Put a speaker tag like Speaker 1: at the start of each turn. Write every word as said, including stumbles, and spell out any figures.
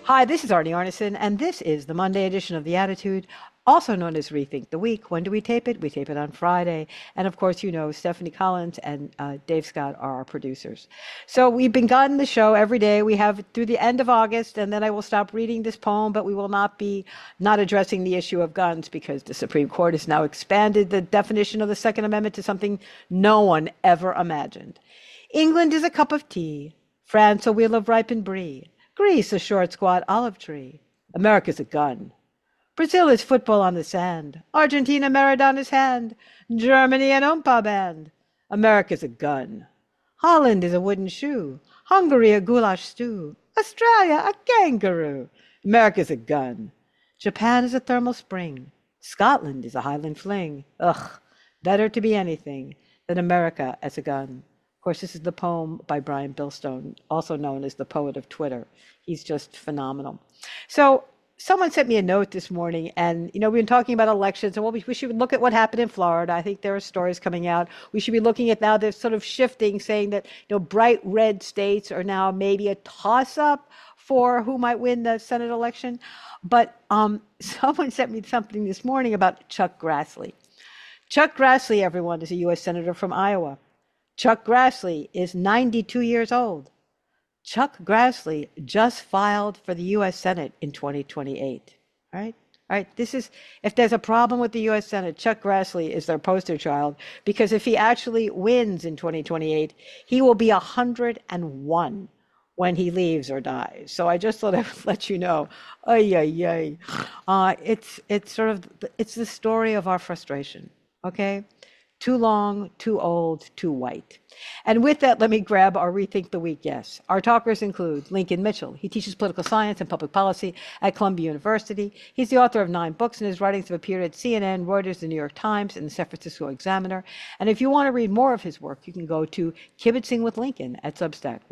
Speaker 1: Hi, this is Arnie Arnesen, and this is the Monday edition of The Attitude, also known as Rethink the Week. When do we tape it? We tape it on Friday. And of course, you know, Stephanie Collins and uh, Dave Scott are our producers. So we've been gotten the show every day. We have through the end of August, and then I will stop reading this poem, but we will not be not addressing the issue of guns because the Supreme Court has now expanded the definition of the Second Amendment to something no one ever imagined. England is a cup of tea, France a wheel of ripened brie, Greece, a short, squat olive tree. America's a gun. Brazil is football on the sand. Argentina, Maradona's hand. Germany, an Oompa band. America's a gun. Holland is a wooden shoe. Hungary, a goulash stew. Australia, a kangaroo. America's a gun. Japan is a thermal spring. Scotland is a Highland fling. Ugh, better to be anything than America as a gun. Of course, this is the poem by Brian Billstone, also known as the poet of Twitter. He's just phenomenal. So someone sent me a note this morning, and, you know, we've been talking about elections, and well, we, we should look at what happened in Florida. I think there are stories coming out. We should be looking at now, they're sort of shifting, saying that, you know, bright red states are now maybe a toss-up for who might win the Senate election. But um, someone sent me something this morning about Chuck Grassley. Chuck Grassley, everyone, is a U S Senator from Iowa. Chuck Grassley is ninety-two years old. Chuck Grassley just filed for the U S Senate in twenty twenty-eight. All right? All right, this is, if there's a problem with the U S Senate, Chuck Grassley is their poster child, because if he actually wins in twenty twenty-eight, he will be one hundred and one when he leaves or dies. So I just thought I would let you know, ay, ay, ay. Uh, it's, it's sort of, it's the story of our frustration, okay? Too long, too old, too white. And with that, let me grab our Rethink the Week guests. Our talkers include Lincoln Mitchell. He teaches political science and public policy at Columbia University. He's the author of nine books, and his writings have appeared at C N N, Reuters, the New York Times, and the San Francisco Examiner. And if you want to read more of his work, you can go to Kibitzing with Lincoln at Substack.